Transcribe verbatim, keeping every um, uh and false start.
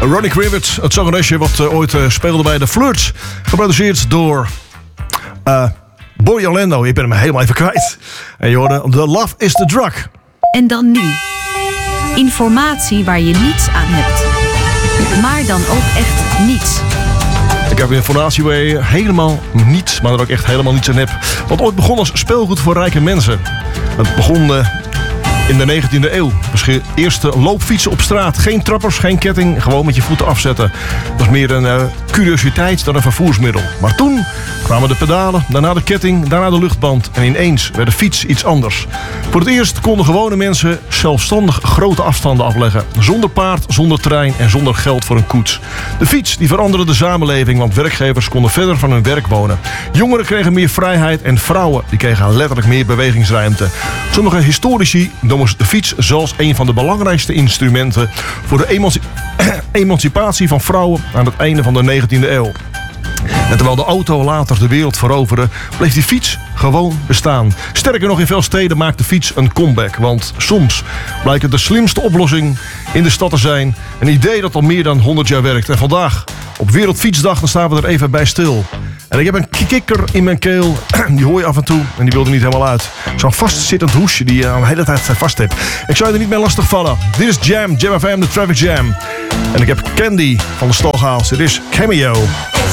Ronnie Crivett, het zangeresje wat uh, ooit uh, speelde bij The Flirts. Geproduceerd door uh, Boy Orlando. Ik ben hem helemaal even kwijt. En je hoorde The Love is the Drug. En dan nu. Informatie waar je niets aan hebt. Maar dan ook echt niets. Ik heb informatie waar je helemaal niets, maar er ook echt helemaal niets aan hebt. Wat ooit begon als speelgoed voor rijke mensen. Het begon uh, in de negentiende eeuw. Misschien eerste loopfietsen op straat. Geen trappers, geen ketting. Gewoon met je voeten afzetten. Dat was meer een uh, curiositeit dan een vervoersmiddel. Maar toen kwamen de pedalen, daarna de ketting, daarna de luchtband. En ineens werd de fiets iets anders. Voor het eerst konden gewone mensen zelfstandig grote afstanden afleggen. Zonder paard, zonder trein en zonder geld voor een koets. De fiets die veranderde de samenleving, want werkgevers konden verder van hun werk wonen. Jongeren kregen meer vrijheid en vrouwen die kregen letterlijk meer bewegingsruimte. Sommige historici noemen de fiets zelfs een van de belangrijkste instrumenten voor de emanci- emancipatie van vrouwen aan het einde van de negentiende eeuw. En terwijl de auto later de wereld veroverde, bleef die fiets gewoon bestaan. Sterker nog, in veel steden maakt de fiets een comeback. Want soms blijkt het de slimste oplossing in de stad te zijn. Een idee dat al meer dan honderd jaar werkt. En vandaag, op Wereldfietsdag, dan staan we er even bij stil. En ik heb een kikker in mijn keel. Die hoor je af en toe en die wil er niet helemaal uit. Zo'n vastzittend hoesje die je al de hele tijd vast hebt. Ik zou je er niet mee lastig vallen. Dit is Jam, Jam F M, de Traffic Jam. En ik heb Candy van de Stalhaals. Dit is Cameo.